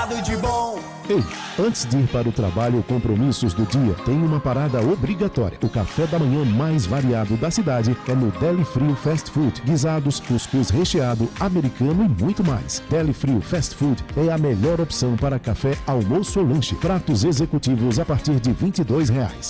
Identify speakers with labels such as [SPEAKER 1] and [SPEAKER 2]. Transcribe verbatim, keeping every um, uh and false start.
[SPEAKER 1] De bom.
[SPEAKER 2] Ei, antes de ir para o trabalho ou compromissos do dia, tem uma parada obrigatória. O café da manhã mais variado da cidade é no Deli Frio Fast Food. Guisados, cuscuz recheado, americano e muito mais. Deli Frio Fast Food é a melhor opção para café, almoço ou lanche. Pratos executivos a partir de vinte e dois reais.